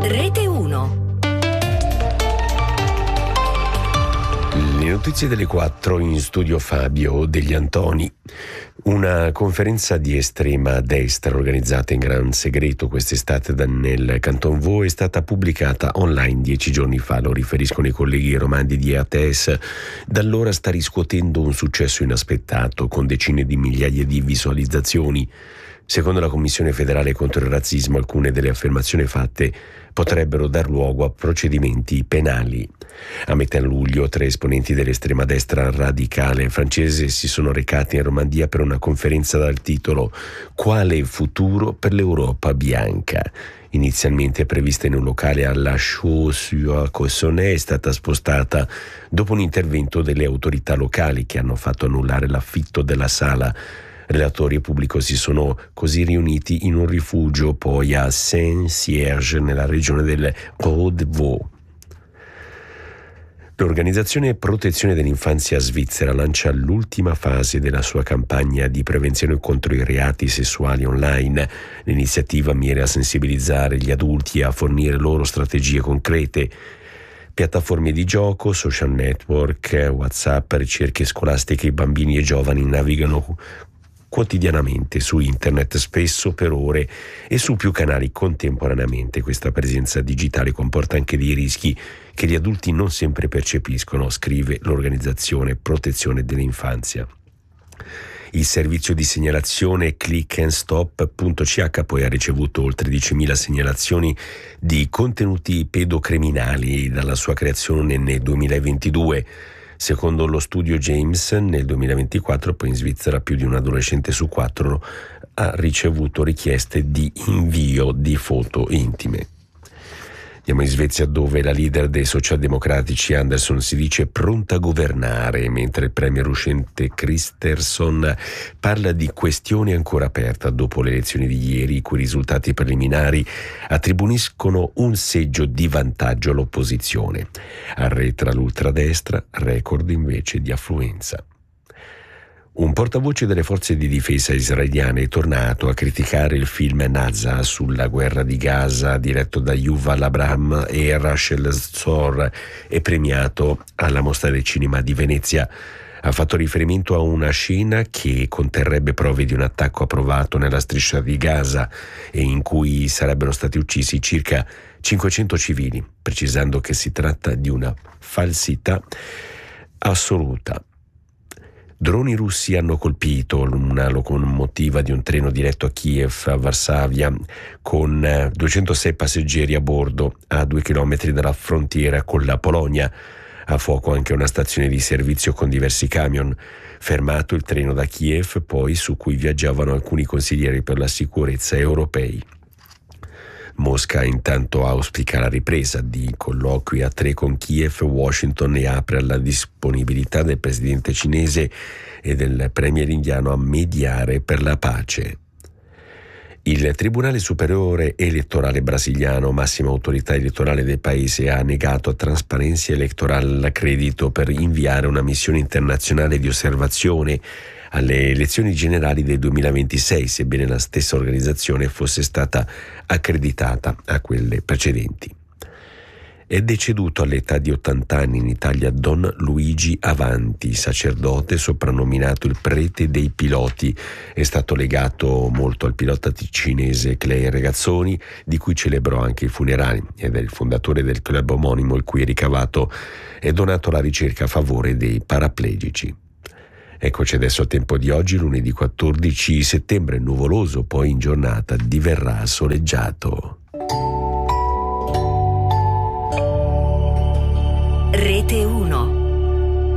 Rete 1. Le notizie delle 4, in studio Fabio Degli Antoni. Una conferenza di estrema destra organizzata in gran segreto quest'estate nel Canton Vaud è stata pubblicata online 10 giorni fa, lo riferiscono i colleghi romandi di ATS. Da allora sta riscuotendo un successo inaspettato, con decine di migliaia di visualizzazioni. Secondo la Commissione federale contro il razzismo, alcune delle affermazioni fatte potrebbero dar luogo a procedimenti penali. A metà luglio 3 esponenti dell'estrema destra radicale francese si sono recati in Romandia per una conferenza dal titolo «Quale futuro per l'Europa bianca?». Inizialmente prevista in un locale alla Chaux-sur-Cossonay, è stata spostata dopo un intervento delle autorità locali che hanno fatto annullare l'affitto della sala. Relatori e pubblico si sono così riuniti in un rifugio poi a Saint-Cierge nella regione del Haut-de-Vaud. L'organizzazione Protezione dell'Infanzia svizzera lancia l'ultima fase della sua campagna di prevenzione contro i reati sessuali online. L'iniziativa mira a sensibilizzare gli adulti e a fornire loro strategie concrete. Piattaforme di gioco, social network, WhatsApp, ricerche scolastiche. I bambini e giovani navigano quotidianamente su internet, spesso per ore e su più canali contemporaneamente. Questa presenza digitale comporta anche dei rischi che gli adulti non sempre percepiscono, scrive l'organizzazione Protezione dell'Infanzia. Il servizio di segnalazione clickandstop.ch poi ha ricevuto oltre 10.000 segnalazioni di contenuti pedocriminali dalla sua creazione nel 2022. Secondo lo studio James, nel 2024 poi in Svizzera più di un adolescente su 4 ha ricevuto richieste di invio di foto intime. Andiamo in Svezia, dove la leader dei socialdemocratici Andersson si dice pronta a governare, mentre il premier uscente Kristersson parla di questione ancora aperta dopo le elezioni di ieri, i cui risultati preliminari attribuiscono un seggio di vantaggio all'opposizione. Arretra l'ultradestra, record invece di affluenza. Un portavoce delle forze di difesa israeliane è tornato a criticare il film Naza sulla guerra di Gaza, diretto da Yuval Abraham e Rachel Zor, e premiato alla Mostra del Cinema di Venezia. Ha fatto riferimento a una scena che conterrebbe prove di un attacco approvato nella striscia di Gaza e in cui sarebbero stati uccisi circa 500 civili, precisando che si tratta di una falsità assoluta. Droni russi hanno colpito una locomotiva di un treno diretto a Kiev, a Varsavia, con 206 passeggeri a bordo, a 2 chilometri dalla frontiera con la Polonia. A fuoco anche una stazione di servizio con diversi camion. Fermato il treno da Kiev, poi, su cui viaggiavano alcuni consiglieri per la sicurezza europei. Mosca intanto auspica la ripresa di colloqui a 3 con Kiev, Washington, e apre alla disponibilità del presidente cinese e del premier indiano a mediare per la pace. Il Tribunale Superiore Elettorale brasiliano, massima autorità elettorale del paese, ha negato a Transparency Electoral l'accredito per inviare una missione internazionale di osservazione alle elezioni generali del 2026, sebbene la stessa organizzazione fosse stata accreditata a quelle precedenti. È deceduto all'età di 80 anni in Italia Don Luigi Avanti, sacerdote soprannominato il prete dei piloti. È stato legato molto al pilota ticinese Clay Regazzoni, di cui celebrò anche i funerali, ed è il fondatore del club omonimo, il cui ricavato è donato alla ricerca a favore dei paraplegici. Eccoci adesso al tempo di oggi, lunedì 14 settembre, nuvoloso, poi in giornata diverrà soleggiato.